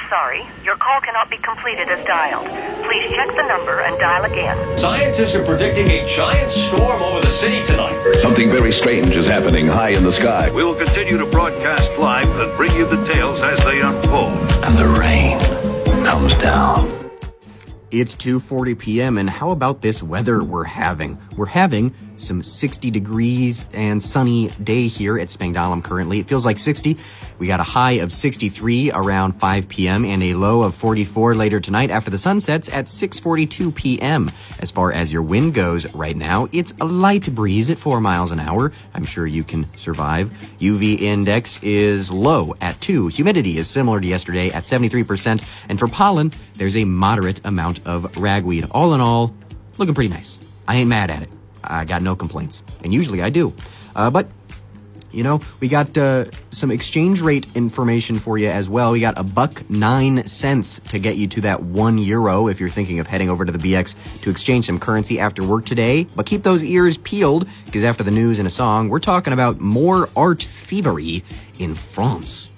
sorry. Your call cannot be completed as dialed. Please check the number and dial again. Scientists are predicting a giant storm over the city tonight. Something very strange is happening high in the sky. We will continue to broadcast live and bring you the tales as they unfold. And the rain comes down. It's 2:40 p.m. and how about this weather we're having? We're having some 60 degrees and sunny day here at Spangdahlem currently. It feels like 60. We got a high of 63 around 5 p.m. and a low of 44 later tonight after the sun sets at 6:42 p.m. As far as your wind goes right now, it's a light breeze at 4 miles an hour. I'm sure you can survive. UV index is low at 2. Humidity is similar to yesterday at 73%. And for pollen, there's a moderate amount of ragweed. All in all, looking pretty nice. I ain't mad at it. I got no complaints. And usually I do. But, you know, we got some exchange rate information for you as well. We got $1.09 to get you to that €1 if you're thinking of heading over to the BX to exchange some currency after work today. But keep those ears peeled, because after the news and a song, we're talking about more art thievery in France.